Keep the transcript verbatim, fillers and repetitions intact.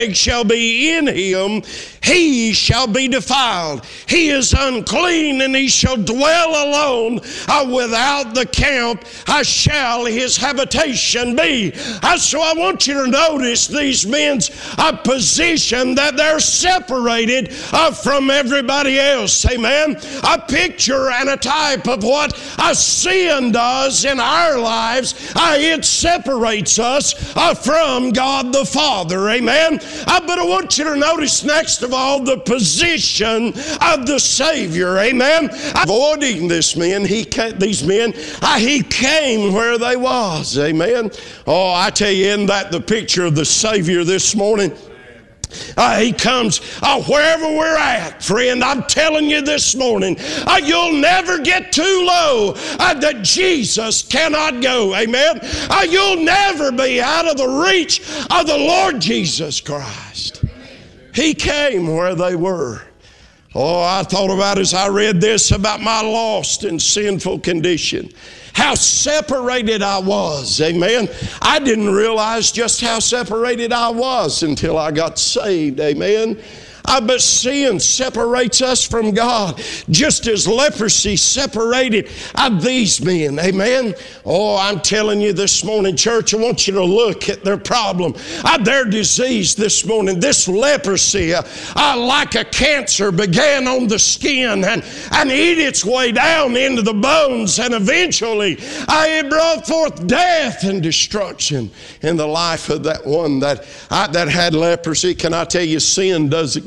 shall be in him, he shall be defiled. He is unclean, and he shall dwell alone uh, without the camp. Uh, shall his habitation be. Uh, so I want you to notice these men's uh, position, that they're separated uh, from everybody else. Amen. A picture and a type of what a sin does in our lives. Uh, it separates us uh, from God the Father. Amen. Uh, but I want you to notice next of all the position of the Savior. Amen. Avoiding this men, he came, these men, uh, he came where they was. Amen. Oh, I tell you, isn't that the picture of the Savior this morning? Uh, he comes uh, wherever we're at, friend. I'm telling you this morning, uh, you'll never get too low uh, that Jesus cannot go. Amen. Uh, you'll never be out of the reach of the Lord Jesus Christ. He came where they were. Oh, I thought about as I read this about my lost and sinful condition. How separated I was, amen. I didn't realize just how separated I was until I got saved, amen. Uh, but sin separates us from God, just as leprosy separated uh, these men. Amen. Oh, I'm telling you this morning, church, I want you to look at their problem, uh, their disease this morning. This leprosy, uh, uh, like a cancer, began on the skin and, and ate its way down into the bones, and eventually uh, it brought forth death and destruction in the life of that one that, uh, that had leprosy. Can I tell you, sin does